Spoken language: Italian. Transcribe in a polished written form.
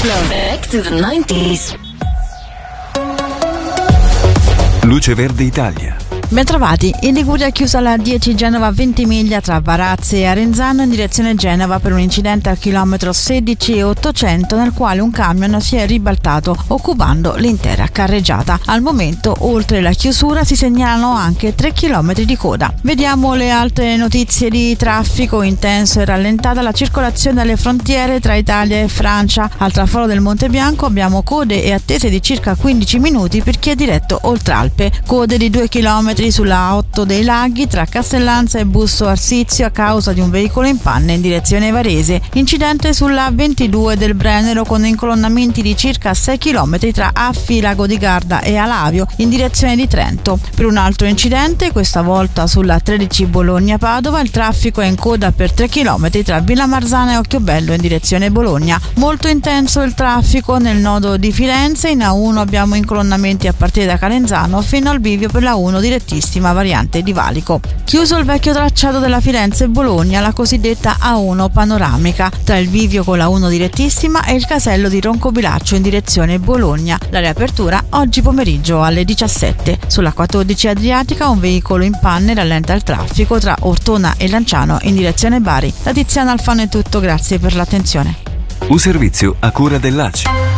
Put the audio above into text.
Flow. Back to the 90s. Luce Verde Italia. Bentrovati, in Liguria è chiusa la 10 Genova-Ventimiglia tra Varazze e Arenzano in direzione Genova per un incidente al chilometro 16 e 800 nel quale un camion si è ribaltato occupando l'intera carreggiata. Al momento, oltre la chiusura, si segnalano anche 3 km di coda. Vediamo le altre notizie di traffico. Intenso e rallentata la circolazione alle frontiere tra Italia e Francia. Al traforo del Monte Bianco abbiamo code e attese di circa 15 minuti per chi è diretto oltre Alpe. Code di 2 km sulla A8 dei Laghi tra Castellanza e Busto Arsizio a causa di un veicolo in panne in direzione Varese. Incidente sulla 22 del Brennero con incolonnamenti di circa 6 km tra Affi, Lago di Garda e Alavio in direzione di Trento. Per un altro incidente, questa volta sulla 13 Bologna-Padova, il traffico è in coda per 3 km tra Villa Marzana e Occhiobello in direzione Bologna. Molto intenso il traffico nel nodo di Firenze. In A1 abbiamo incolonnamenti a partire da Calenzano fino al bivio per la 1 direttissima variante di Valico. Chiuso il vecchio tracciato della Firenze-Bologna, la cosiddetta A1 panoramica, tra il bivio con la 1 direttissima e il casello di Roncobilaccio in direzione Bologna. La riapertura oggi pomeriggio alle 17. Sulla 14 Adriatica un veicolo in panne rallenta il traffico tra Ortona e Lanciano in direzione Bari. Da Tiziana Alfano è tutto, grazie per l'attenzione. Un servizio a cura dell'ACI.